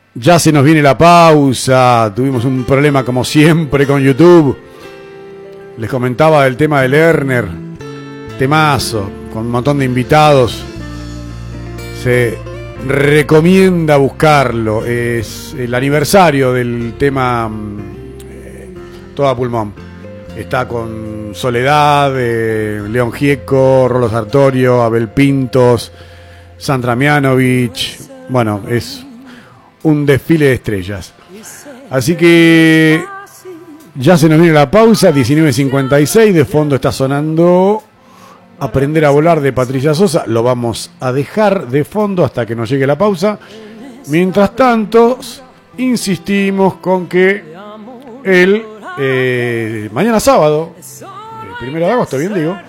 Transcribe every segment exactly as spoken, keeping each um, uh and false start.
Ya se nos viene la pausa. Tuvimos un problema como siempre con YouTube. Les comentaba el tema de Lerner. Temazo, con un montón de invitados. Se recomienda buscarlo. Es el aniversario del tema eh, Todo a Pulmón. Está con Soledad, eh, León Gieco, Rolo Sartorio, Abel Pintos, Sandra Mianovich. Bueno, es un desfile de estrellas. Así que ya se nos viene la pausa, diecinueve cincuenta y seis. De fondo está sonando Aprender a Volar de Patricia Sosa. Lo vamos a dejar de fondo hasta que nos llegue la pausa. Mientras tanto, insistimos con que el eh, mañana sábado, el primero de agosto, bien digo,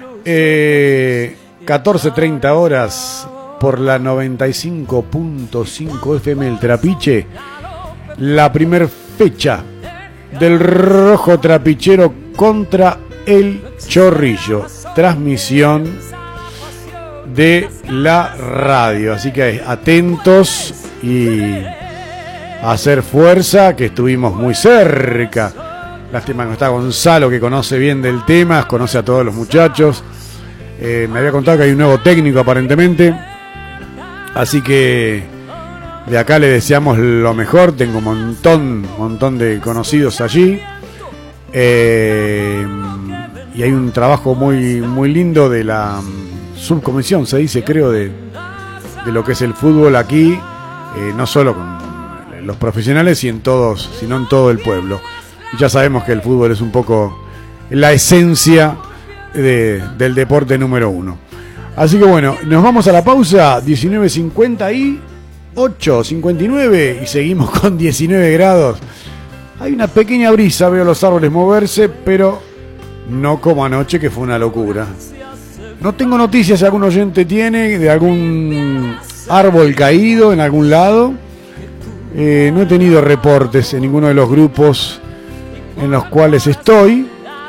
eh, catorce treinta horas por la noventa y cinco punto cinco F M El Trapiche, la primer fecha del Rojo Trapichero contra el Chorrillo, transmisión de la radio, así que atentos y a hacer fuerza, que estuvimos muy cerca. Lástima que no está Gonzalo, que conoce bien del tema, conoce a todos los muchachos. Eh, me había contado que hay un nuevo técnico aparentemente, así que de acá le deseamos lo mejor. Tengo un montón, montón de conocidos allí. Eh, y hay un trabajo muy, muy lindo de la subcomisión, se dice, creo, de, de lo que es el fútbol aquí, eh, no solo con los profesionales, y en todos, sino en todo el pueblo. Y ya sabemos que el fútbol es un poco la esencia de, del deporte número uno. Así que bueno, nos vamos a la pausa, diecinueve cincuenta y ocho, cincuenta y nueve, y seguimos con diecinueve grados. Hay una pequeña brisa, veo los árboles moverse, pero no como anoche, que fue una locura. No tengo noticias si algún oyente tiene de algún árbol caído en algún lado. Eh, no he tenido reportes en ninguno de los grupos en los cuales estoy.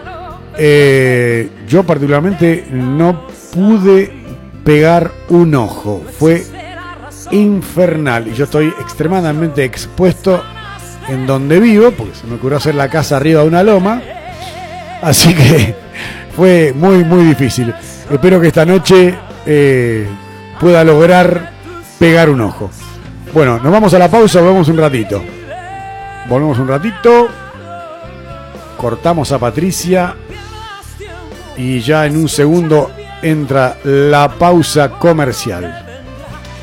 Eh, yo particularmente no pude pegar un ojo. Fue infernal. Y yo estoy extremadamente expuesto en donde vivo, porque se me ocurrió hacer la casa arriba de una loma. Así que fue muy, muy difícil. Espero que esta noche eh, pueda lograr pegar un ojo. Bueno, nos vamos a la pausa, volvemos un ratito. Volvemos un ratito. Cortamos a Patricia. Y ya en un segundo entra la pausa comercial.